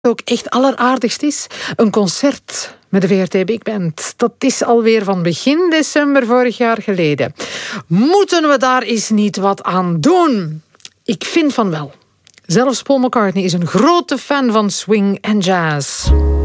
ook echt alleraardigst is, een concert met de VRT Big Band. Dat is alweer van begin december vorig jaar geleden. Moeten we daar eens niet wat aan doen? Ik vind van wel. Zelfs Paul McCartney is een grote fan van swing en jazz.